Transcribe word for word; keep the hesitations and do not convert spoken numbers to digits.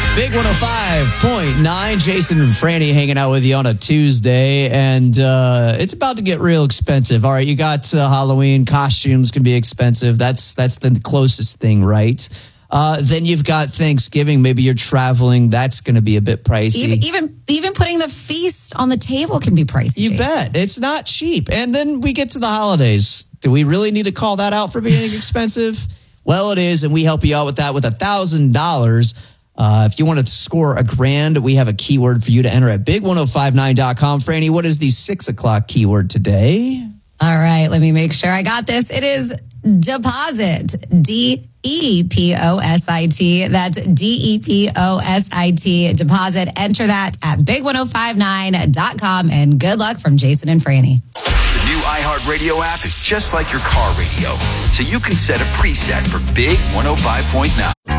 Big one oh five point nine, Jason and Franny hanging out with you on a Tuesday, and uh, it's about to get real expensive. All right, you got uh, Halloween, costumes can be expensive. That's that's the closest thing, right? Uh, then you've got Thanksgiving. Maybe you're traveling. That's going to be a bit pricey. Even, even even putting the feast on the table can be pricey. You Jason. bet. It's not cheap. And then we get to the holidays. Do we really need to call that out for being expensive? Well, it is, and we help you out with that with one thousand dollars. Uh, if you want to score a grand, we have a keyword for you to enter at big ten fifty-nine dot com. Franny, what is the six o'clock keyword today? All right, let me make sure I got this. It is deposit. D E P O S I T. That's D E P O S I T. Deposit. Enter that at big ten fifty-nine dot com. And good luck from Jason and Franny. The new iHeartRadio app is just like your car radio, so you can set a preset for Big one oh five point nine.